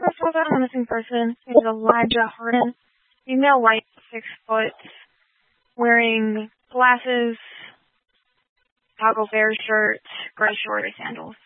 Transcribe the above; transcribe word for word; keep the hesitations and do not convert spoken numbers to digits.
first was out a missing person. It was Elijah Harden. Female, white, six foot, wearing glasses, toggle bear shirt, gray shorty sandals.